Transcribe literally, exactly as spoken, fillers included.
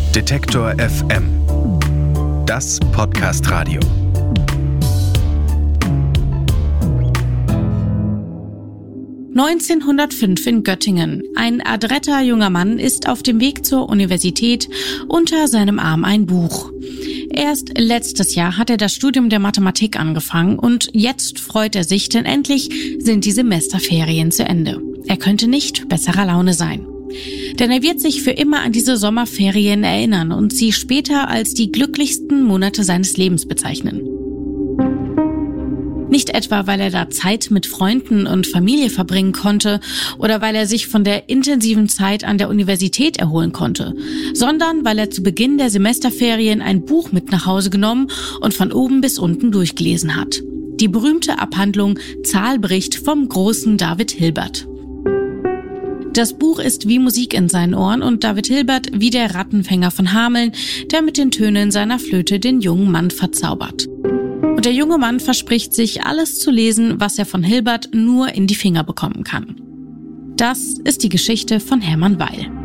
Detektor F M. Das Podcast-Radio. neunzehnhundertfünf in Göttingen. Ein adretter junger Mann ist auf dem Weg zur Universität, unter seinem Arm ein Buch. Erst letztes Jahr hat er das Studium der Mathematik angefangen und jetzt freut er sich, denn endlich sind die Semesterferien zu Ende. Er könnte nicht besserer Laune sein. Denn er wird sich für immer an diese Sommerferien erinnern und sie später als die glücklichsten Monate seines Lebens bezeichnen. Nicht etwa, weil er da Zeit mit Freunden und Familie verbringen konnte oder weil er sich von der intensiven Zeit an der Universität erholen konnte, sondern weil er zu Beginn der Semesterferien ein Buch mit nach Hause genommen und von oben bis unten durchgelesen hat. Die berühmte Abhandlung Zahlbericht vom großen David Hilbert. Das Buch ist wie Musik in seinen Ohren und David Hilbert wie der Rattenfänger von Hameln, der mit den Tönen seiner Flöte den jungen Mann verzaubert. Und der junge Mann verspricht sich, alles zu lesen, was er von Hilbert nur in die Finger bekommen kann. Das ist die Geschichte von Hermann Weil.